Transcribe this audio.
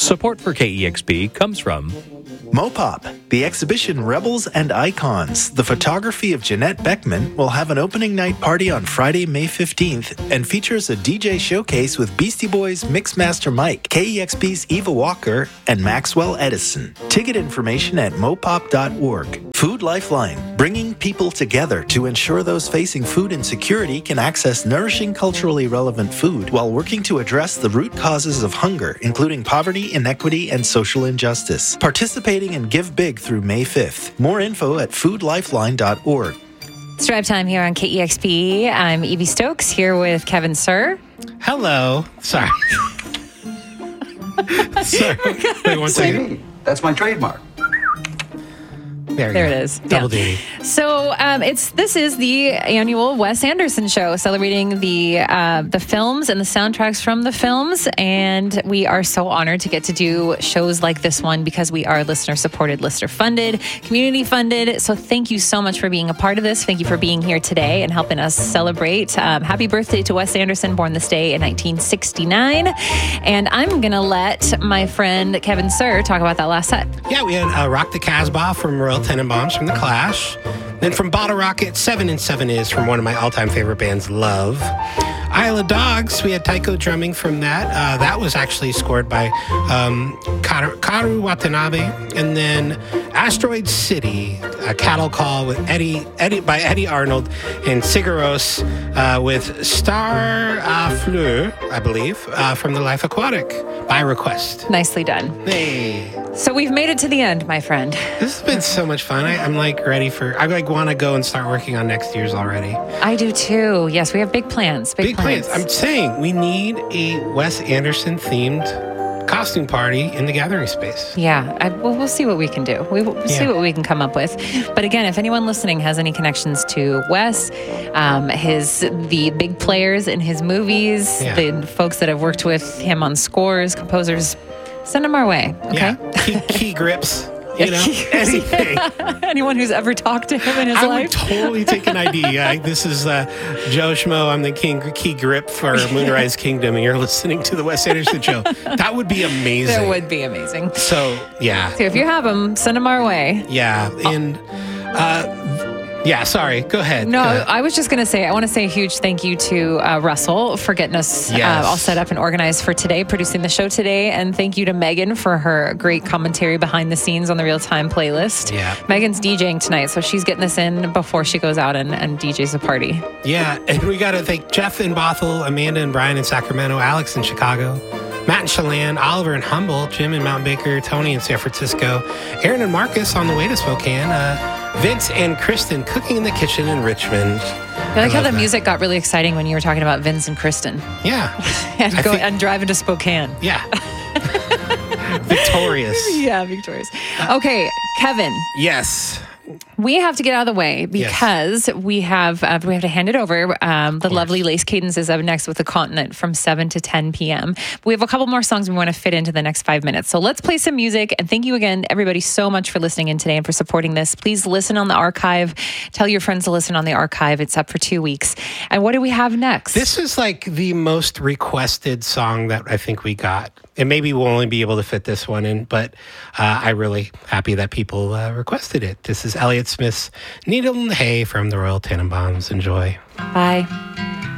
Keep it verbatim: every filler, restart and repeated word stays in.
Support for K E X P comes from Mopop, the exhibition Rebels and Icons. The photography of Jeanette Beckman will have an opening night party on Friday, May fifteenth and features a D J showcase with Beastie Boys Mixmaster Mike, K E X P's Eva Walker, and Maxwell Edison. Ticket information at mopop dot org. Food Lifeline, bringing people together to ensure those facing food insecurity can access nourishing, culturally relevant food while working to address the root causes of hunger, including poverty, inequity, and social injustice. Participating and give big through May fifth. More info at food lifeline dot org. It's drive time here on K E X P. I'm Evie Stokes here with Kevin Sir. Hello. Sorry. Sorry. Wait one second. That's my trademark. There, there go. it is. Double yeah. duty. So um, it's this is the annual Wes Anderson show, celebrating the uh, the films and the soundtracks from the films. And we are so honored to get to do shows like this one because we are listener supported, listener funded, community funded. So thank you so much for being a part of this. Thank you for being here today and helping us celebrate. Um, happy birthday to Wes Anderson, born this day in nineteen sixty-nine. And I'm going to let my friend Kevin Sir talk about that last set. Yeah, we had uh, Rock the Casbah from Royal Tenenbaums from The Clash. Then from Bottle Rocket, Seven and Seven Is from one of my all-time favorite bands, Love. Isle of Dogs, we had taiko drumming from that. Uh, that was actually scored by um, Karu, Karu Watanabe. And then Asteroid City, a cattle call with Eddie, Eddie by Eddie Arnold, and Sigaros uh, with Star à Fleur, I believe, uh, from The Life Aquatic by request. Nicely done. Hey. So we've made it to the end, my friend. This has been so much fun. I, I'm like ready for, I like want to go and start working on next year's already. I do too. Yes, we have big plans. Big, Big plans. I'm saying we need a Wes Anderson themed costume party in the gathering space. Yeah, I, well, we'll see what we can do. We, we'll see Yeah. what we can come up with. But again, if anyone listening has any connections to Wes, um, his the big players in his movies, Yeah. the folks that have worked with him on scores, composers, send them our way. Okay. Yeah. Key, key grips. You know, anything. Anyone who's ever talked to him in his I life. would totally take an I D. Yeah, this is uh, Joe Schmo. I'm the king, key grip for Moonrise Kingdom, and you're listening to the Wes Anderson show. That would be amazing. That would be amazing. So, yeah. So if you have them, send them our way. Yeah. And, uh, yeah, sorry. Go ahead. No, Go ahead. I was just going to say, I want to say a huge thank you to uh, Russell for getting us Yes. uh, all set up and organized for today, producing the show today. And thank you to Megan for her great commentary behind the scenes on the Real Time playlist. Yeah. Megan's DJing tonight, so she's getting this in before she goes out and, and D Js a party. Yeah, and we got to thank Jeff in Bothell, Amanda and Brian in Sacramento, Alex in Chicago, Matt and Chelan, Oliver in Humboldt, Jim in Mount Baker, Tony in San Francisco, Aaron and Marcus on the way to Spokane, uh, Vince and Kristen cooking in the kitchen in Richmond. I like how love the that. music got really exciting when you were talking about Vince and Kristen Yeah, and, I go, think- and driving to Spokane. yeah. Victorious. Yeah, victorious. Okay, Kevin. Yes. We have to get out of the way because Yes. we have uh, we have to hand it over. Um, the lovely Lace Cadence is up next with The Continent from seven to ten p.m. We have a couple more songs we want to fit into the next five minutes. So let's play some music. And thank you again, everybody, so much for listening in today and for supporting this. Please listen on the archive. Tell your friends to listen on the archive. It's up for two weeks. And what do we have next? This is like the most requested song that I think we got. And maybe we'll only be able to fit this one in, but uh, I'm really happy that people uh, requested it. This is Elliott Smith's Needle in the Hay from the Royal Tenenbaums. Enjoy. Bye.